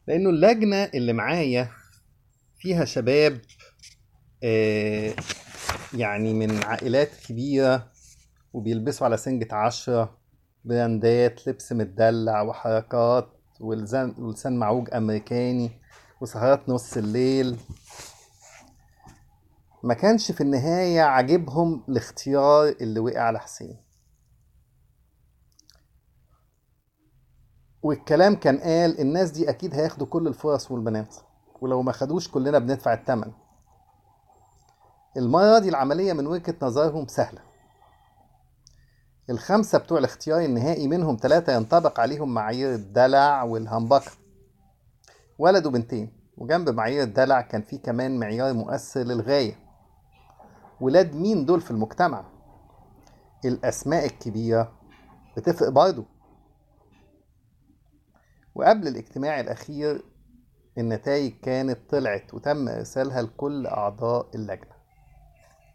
لأنه اللجنة اللي معايا فيها شباب، آه، يعني من عائلات كبيرة، وبيلبسوا على سنجة 10 براندات لبس متدلع وحركات ولسان معوج أمريكاني وسهرات نص الليل. ما كانش في النهاية عاجبهم الاختيار اللي وقع على حسين. والكلام كان قال الناس دي أكيد هياخدوا كل الفرص والبنات، ولو ما خدوش كلنا بندفع الثمن. المرة دي العملية من وجهة نظرهم سهلة. الخمسة بتوع الاختيار النهائي منهم ثلاثة ينطبق عليهم معايير الدلع والهمبكة، ولد وبنتين. وجنب معايير الدلع كان في كمان معيار مؤثر للغاية: ولاد مين دول في المجتمع. الأسماء الكبيرة بتفرق برضه. وقبل الاجتماع الأخير النتائج كانت طلعت وتم إرسالها لكل أعضاء اللجنة.